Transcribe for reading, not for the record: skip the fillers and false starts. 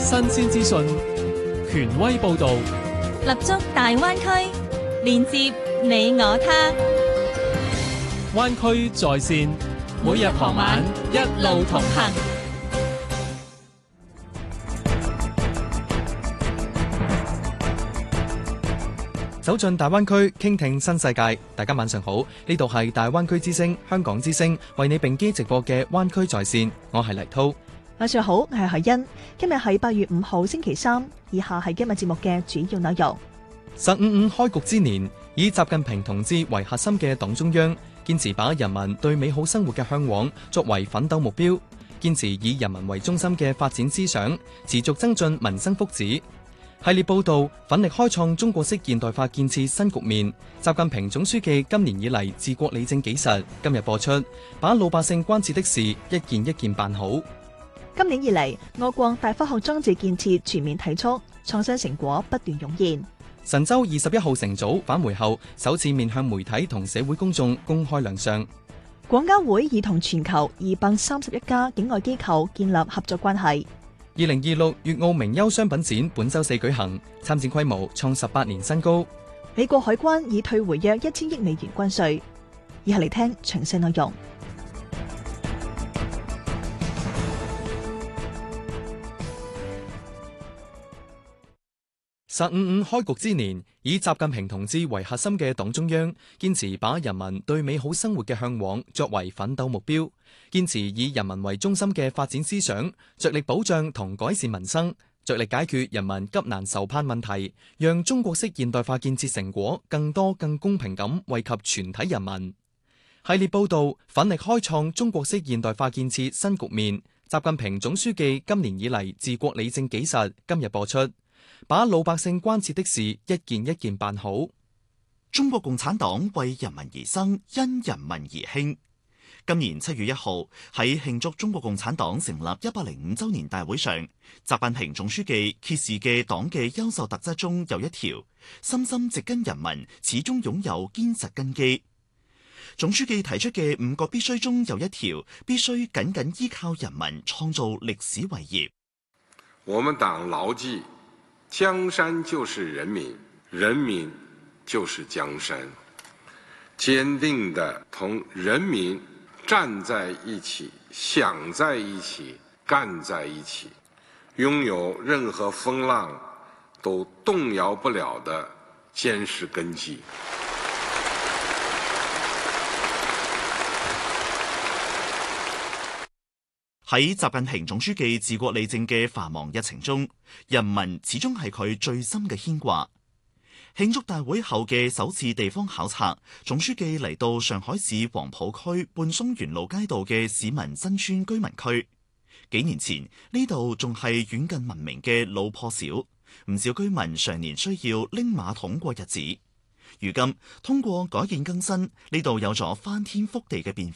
新鮮資訊，權威報導， 立足大灣區，連接你我他。 灣區在線，每日傍晚一路同行。 走進大灣區，傾聽新世界。大家晚上好，呢度係大灣區之聲、香港之聲為你並機直播嘅灣區在線，我係黎濤。 晚上好，我係海欣。今日係8月5號星期三，以下係今日節目嘅主要內容。 15開局之年，以習近平同志為核心嘅黨中央，堅持把人民對美好生活嘅向往作為奮鬥目標，堅持以人民為中心嘅發展思想，持續增進民生福祉。系列報道奮力開創中國式現代化建設新局面。習近平總書記今年以嚟治國理政紀實，今日播出，把老百姓關切的事一件一件辦好。 今年以嚟，我國大科學裝置建設全面提速，創新成果不斷湧現。 神舟21號乘組返回後，首次面向媒體同社會公眾公開亮相。 廣交會已同全球231家境外機構建立合作關係。 2026粵澳名優商品展本週4舉行，參展規模創18年新高。 美國海關已退回約1000億美元關稅。以下嚟聽詳細內容。 15開局之年，以習近平同志為核心嘅黨中央，堅持把人民對美好生活嘅向往作為奮鬥目標，堅持以人民為中心嘅發展思想，着力保障同改善民生，着力解決人民急難愁盼問題，讓中國式現代化建設成果更多更公平咁惠及全體人民。系列報道奮力開創中國式現代化建設新局面。習近平總書記今年以嚟治國理政紀實，今日播出，把老百姓關切的事一件一件辦好。 中國共產黨為人民而生，因人民而興。今年7月1號喺慶祝中國共產黨成立105週年大會上，習近平總書記揭示嘅黨嘅優秀特質中有一條：深深植根人民，始終擁有堅實根基。總書記提出嘅5個必須中有一條：必須緊緊依靠人民，創造歷史偉業。 我們黨牢記江山就是人民，人民就是江山，堅定地同人民站在一起，想在一起，幹在一起，擁有任何風浪都動搖不了的堅實根基。 喺習近平總書記治國理政嘅繁忙日程中，人民始終係佢最深嘅牽掛。慶祝大會後嘅首次地方考察，總書記嚟到上海市黃埔區半松園路街道嘅市民新村居民區。幾年前呢度仲係遠近聞名嘅老破小，唔少居民常年需要拎馬桶過日子。如今通過改建更新，呢度有咗翻天覆地嘅變